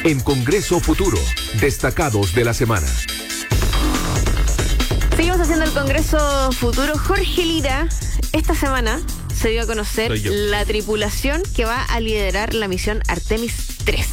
En Congreso Futuro, destacados de la semana. Seguimos haciendo el Congreso Futuro. Jorge Lira, esta semana se dio a conocer la tripulación que va a liderar la misión Artemis 3.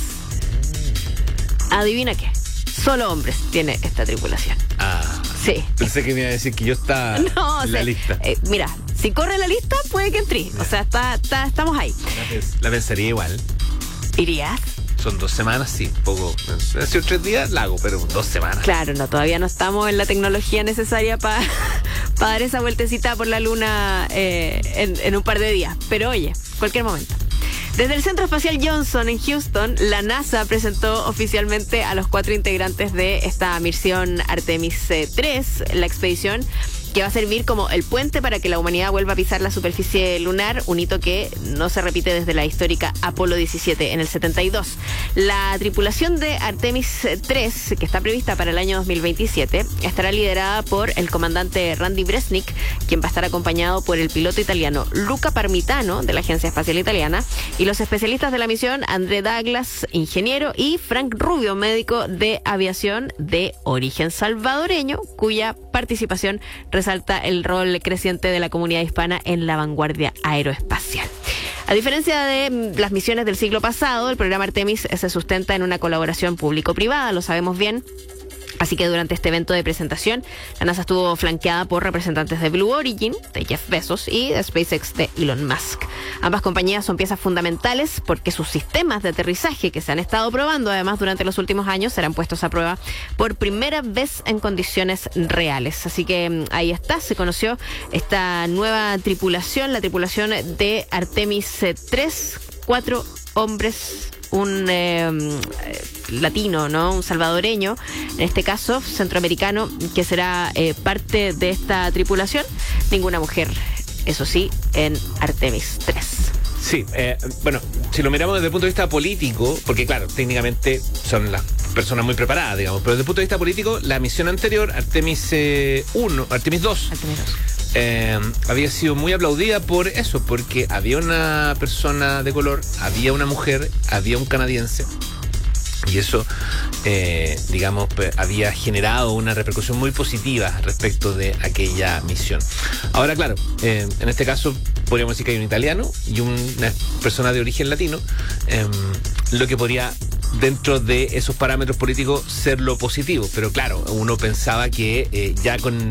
¿Adivina qué? Solo hombres tiene esta tripulación. Sí. Pensé que me iba a decir que yo estaba en la lista. Mira, si corre la lista, puede que entre. O sea, estamos ahí. La pensaría igual. ¿Irías? Son 2 semanas, sí, poco. Hace 3 días la hago, pero 2 semanas. Claro, no, todavía no estamos en la tecnología necesaria para dar esa vueltecita por la luna en un par de días. Pero oye, cualquier momento. Desde el Centro Espacial Johnson en Houston, la NASA presentó oficialmente a los 4 integrantes de esta misión Artemis 3, la expedición que va a servir como el puente para que la humanidad vuelva a pisar la superficie lunar, un hito que no se repite desde la histórica Apolo 17 en el 72. La tripulación de Artemis 3, que está prevista para el año 2027, estará liderada por el comandante Randy Bresnik, quien va a estar acompañado por el piloto italiano Luca Parmitano, de la Agencia Espacial Italiana, y los especialistas de la misión, André Douglas, ingeniero, y Frank Rubio, médico de aviación de origen salvadoreño, cuya participación resalta el rol creciente de la comunidad hispana en la vanguardia aeroespacial. A diferencia de las misiones del siglo pasado, el programa Artemis se sustenta en una colaboración público-privada, lo sabemos bien. Así que durante este evento de presentación, la NASA estuvo flanqueada por representantes de Blue Origin, de Jeff Bezos, y de SpaceX, de Elon Musk. Ambas compañías son piezas fundamentales porque sus sistemas de aterrizaje que se han estado probando, además, durante los últimos años, serán puestos a prueba por primera vez en condiciones reales. Así que ahí está, se conoció esta nueva tripulación, la tripulación de Artemis 3, 4 hombres, un latino, ¿no? Un salvadoreño, en este caso centroamericano, que será parte de esta tripulación. Ninguna mujer, eso sí, en Artemis 3. Sí, bueno, si lo miramos desde el punto de vista político, porque claro, técnicamente son las personas muy preparadas, digamos, pero desde el punto de vista político, la misión anterior, Artemis 2, había sido muy aplaudida por eso, porque había una persona de color, había una mujer, había un canadiense, y eso, digamos, había generado una repercusión muy positiva respecto de aquella misión. Ahora, claro, en este caso podríamos decir que hay un italiano y una persona de origen latino, lo que podría, dentro de esos parámetros políticos, ser lo positivo. Pero claro, uno pensaba que ya con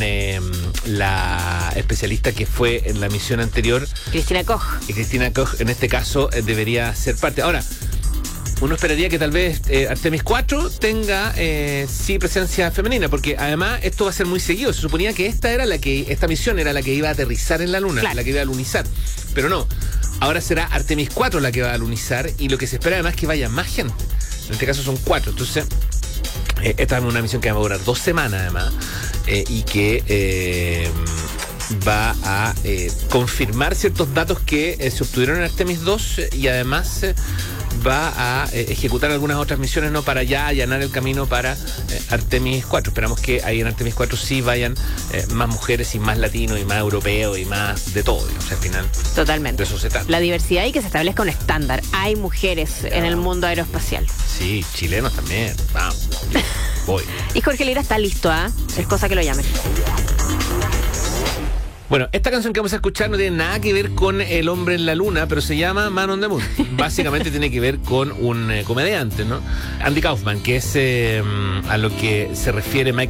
la especialista que fue en la misión anterior, Cristina Koch. Y Cristina Koch, en este caso, debería ser parte. Ahora, uno esperaría que tal vez Artemis 4 tenga sí presencia femenina, porque además esto va a ser muy seguido. Se suponía que esta misión era la que iba a aterrizar en la luna, claro, la que iba a lunizar, pero no. Ahora será Artemis 4 la que va a lunizar, y lo que se espera además es que vaya más gente. En este caso son 4, entonces esta es una misión que va a durar 2 semanas además, y que va a confirmar ciertos datos que se obtuvieron en Artemis 2, y además va a ejecutar algunas otras misiones, ¿no?, para ya allanar el camino para Artemis 4. Esperamos que ahí en Artemis 4 sí vayan más mujeres y más latinos y más europeos y más de todo, digamos, al final. Totalmente. De eso se trata. La diversidad, y que se establezca un estándar. Hay mujeres en el mundo aeroespacial. Sí, chilenos también. Vamos, voy. Y Jorge Lira está listo, Es cosa que lo llamen. Bueno, esta canción que vamos a escuchar no tiene nada que ver con El hombre en la luna, pero se llama Man on the Moon. Básicamente tiene que ver con un comediante, ¿no? Andy Kaufman, que es a lo que se refiere